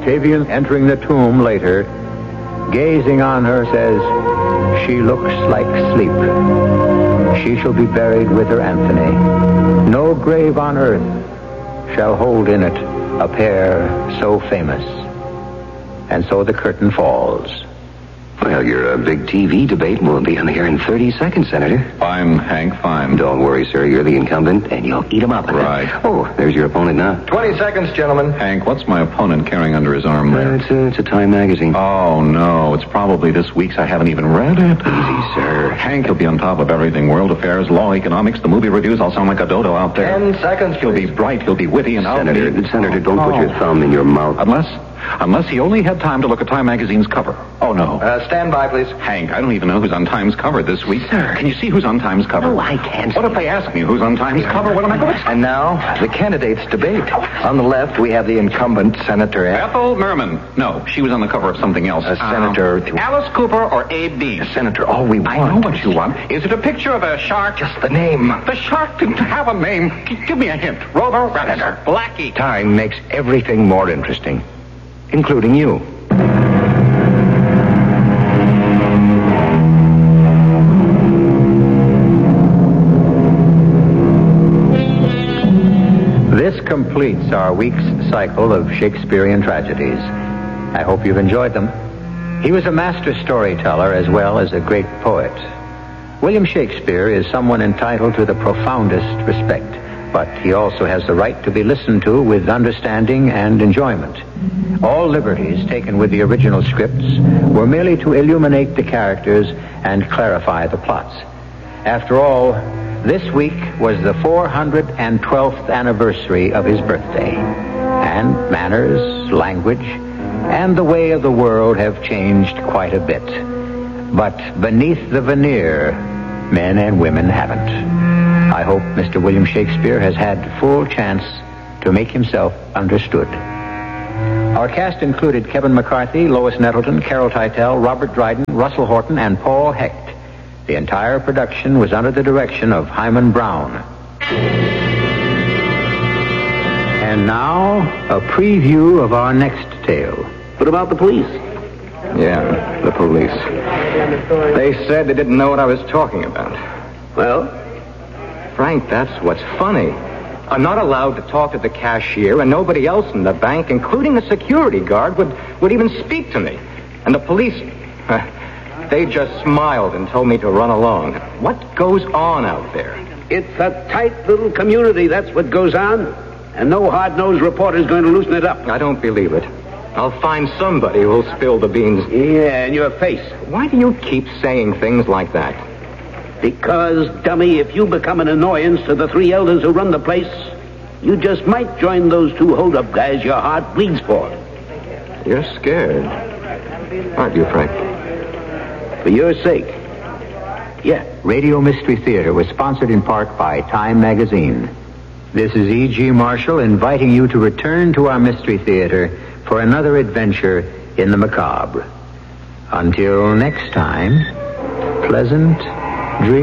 Octavian, entering the tomb later, gazing on her, says, "She looks like sleep. She shall be buried with her Anthony. No grave on earth shall hold in it a pair so famous." And so the curtain falls. Well, your big TV debate will be on the air in 30 seconds, Senator. Fine, Hank, fine. Don't worry, sir. You're the incumbent, and you'll eat 'em up. Right. Oh, there's your opponent now. 20 seconds, gentlemen. Hank, what's my opponent carrying under his arm there? It's a Time magazine. Oh, no. It's probably this week's. I haven't even read it. Easy, sir. Hank, he'll be on top of everything. World affairs, law, economics, the movie reviews. I'll sound like a dodo out there. 10 seconds, He'll be bright. He'll be witty and Senator, don't put your thumb in your mouth. Unless he only had time to look at Time magazine's cover. Oh, no. Stand by, please. Hank, I don't even know who's on Time's cover this week. Sir. Can you see who's on Time's cover? No, I can't. What if they ask me who's on Time's cover? What am I going to say? And now, the candidates debate. On the left, we have the incumbent, Senator Ethel Merman. No, she was on the cover of something else. Senator... Alice Cooper or Abe Dean? Senator, all we want... I know what you want. Is it a picture of a shark? Just the name. The shark didn't have a name. Give me a hint. Rover, Senator. Blackie. Time makes everything more interesting, including you. This completes our week's cycle of Shakespearean tragedies. I hope you've enjoyed them. He was a master storyteller as well as a great poet. William Shakespeare is someone entitled to the profoundest respect, but he also has the right to be listened to with understanding and enjoyment. All liberties taken with the original scripts were merely to illuminate the characters and clarify the plots. After all, this week was the 412th anniversary of his birthday, and manners, language, and the way of the world have changed quite a bit. But beneath the veneer, men and women haven't. I hope Mr. William Shakespeare has had full chance to make himself understood. Our cast included Kevin McCarthy, Lois Nettleton, Carol Teitel, Robert Dryden, Russell Horton, and Paul Hecht. The entire production was under the direction of Hyman Brown. And now, a preview of our next tale. What about the police? Yeah, the police. They said they didn't know what I was talking about. Well? Frank, that's what's funny. I'm not allowed to talk to the cashier, and nobody else in the bank, including the security guard, would even speak to me. And the police, they just smiled and told me to run along. What goes on out there? It's a tight little community, that's what goes on. And no hard-nosed reporter's going to loosen it up. I don't believe it. I'll find somebody who'll spill the beans. Yeah, in your face. Why do you keep saying things like that? Because, dummy, if you become an annoyance to the three elders who run the place, you just might join those two hold-up guys your heart bleeds for. You're scared. Aren't you, Frank? For your sake. Yeah. Radio Mystery Theater was sponsored in part by Time Magazine. This is E.G. Marshall inviting you to return to our Mystery Theater for another adventure in the macabre. Until next time, pleasant